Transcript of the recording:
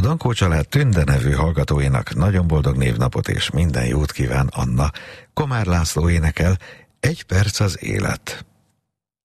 Dankó család Tünde nevű hallgatóinak nagyon boldog névnapot és minden jót kíván Anna. Komár László énekel, Egy perc az élet.